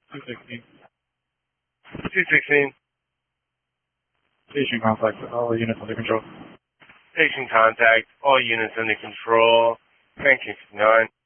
216. 216. Station contact. All units under control. Station contact. All units under control. 1959.